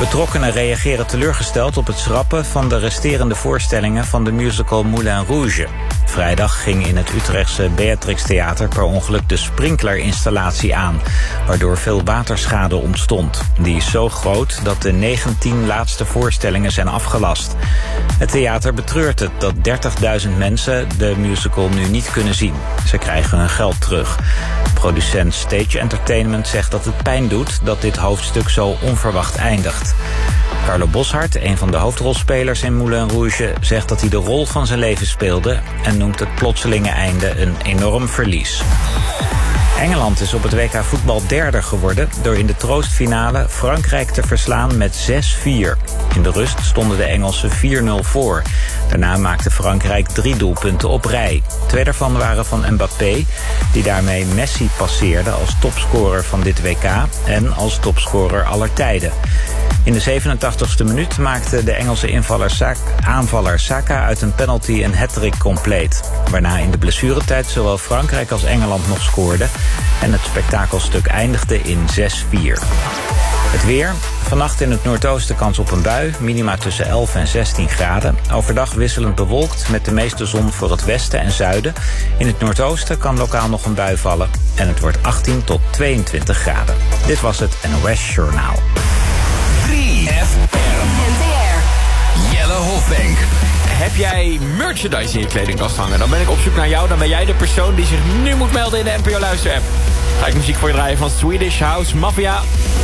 Betrokkenen reageren teleurgesteld op het schrappen van de resterende voorstellingen van de musical Moulin Rouge. Vrijdag ging in het Utrechtse Beatrix Theater per ongeluk de sprinklerinstallatie aan, waardoor veel waterschade ontstond. Die is zo groot dat de 19 laatste voorstellingen zijn afgelast. Het theater betreurt het dat 30.000 mensen de musical nu niet kunnen zien. Ze krijgen hun geld terug. Producent Stage Entertainment zegt dat het pijn doet dat dit hoofdstuk zo onverwacht eindigt. Carlo Boszhard, een van de hoofdrolspelers in Moulin Rouge, zegt dat hij de rol van zijn leven speelde en noemt het plotselinge einde een enorm verlies. Engeland is op het WK voetbal derde geworden door in de troostfinale Frankrijk te verslaan met 6-4. In de rust stonden de Engelsen 4-0 voor. Daarna maakte Frankrijk 3 doelpunten op rij. 2 daarvan waren van Mbappé, die daarmee Messi passeerde als topscorer van dit WK en als topscorer aller tijden. In de 87e minuut maakte de Engelse aanvaller Saka uit een penalty een hat-trick compleet. Waarna in de blessuretijd zowel Frankrijk als Engeland nog scoorden en het spektakelstuk eindigde in 6-4. Het weer. Vannacht in het noordoosten kans op een bui. Minima tussen 11 en 16 graden. Overdag wisselend bewolkt met de meeste zon voor het westen en zuiden. In het noordoosten kan lokaal nog een bui vallen. En het wordt 18 tot 22 graden. Dit was het NOS Journaal. 3FM. Jelle Hofbank. Heb jij merchandise in je kledingkast hangen? Dan ben ik op zoek naar jou. Dan ben jij de persoon die zich nu moet melden in de NPO Luister app. Ga ik muziek voor je draaien van Swedish House Mafia.